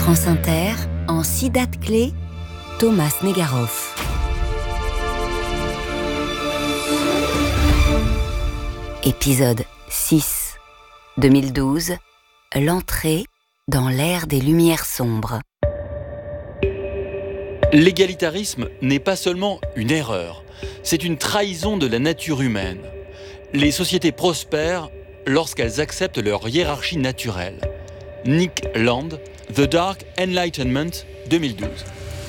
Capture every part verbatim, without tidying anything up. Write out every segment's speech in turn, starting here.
France Inter, en six dates clés, Thomas Negaroff. Épisode six, deux mille douze, l'entrée dans l'ère des Lumières sombres. L'égalitarisme n'est pas seulement une erreur, c'est une trahison de la nature humaine. Les sociétés prospèrent lorsqu'elles acceptent leur hiérarchie naturelle. Nick Land, The Dark Enlightenment, deux mille douze.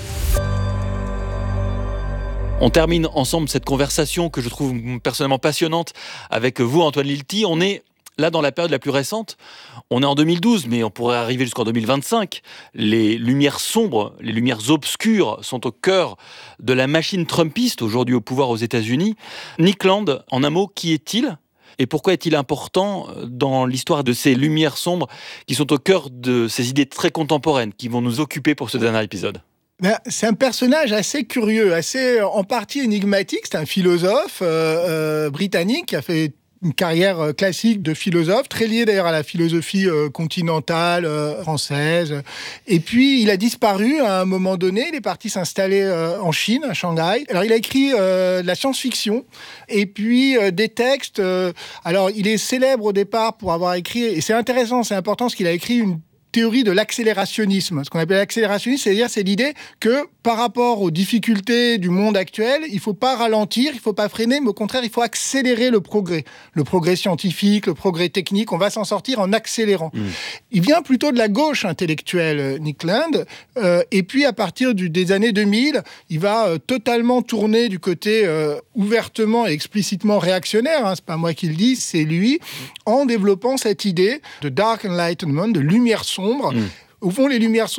On termine ensemble cette conversation que je trouve personnellement passionnante avec vous, Antoine Lilti. On est là dans la période la plus récente. On est en deux mille douze, mais on pourrait arriver jusqu'en deux mille vingt-cinq. Les lumières sombres, les lumières obscures sont au cœur de la machine trumpiste, aujourd'hui au pouvoir aux États-Unis. Nick Land, en un mot, qui est-il ? Et pourquoi est-il important dans l'histoire de ces lumières sombres qui sont au cœur de ces idées très contemporaines qui vont nous occuper pour ce dernier épisode ? Ben, c'est un personnage assez curieux, assez en partie énigmatique. C'est un philosophe euh, euh, britannique qui a fait une carrière classique de philosophe, très liée d'ailleurs à la philosophie euh, continentale euh, française. Et puis, il a disparu à un moment donné. Il est parti s'installer euh, en Chine, à Shanghai. Alors, il a écrit euh, de la science-fiction et puis euh, des textes. Euh, alors, il est célèbre au départ pour avoir écrit, et c'est intéressant, c'est important, parce qu'il a écrit une théorie de l'accélérationnisme. Ce qu'on appelle l'accélérationnisme, c'est-à-dire c'est l'idée que par rapport aux difficultés du monde actuel, il ne faut pas ralentir, il ne faut pas freiner, mais au contraire, il faut accélérer le progrès. Le progrès scientifique, le progrès technique, on va s'en sortir en accélérant. Mmh. Il vient plutôt de la gauche intellectuelle, Nick Land, euh, et puis à partir du, des années deux mille, il va euh, totalement tourner du côté euh, ouvertement et explicitement réactionnaire, hein, c'est pas moi qui le dis, c'est lui, mmh. en développant cette idée de Dark Enlightenment, de lumière sombre. Mmh. Au fond, les lumières sombres,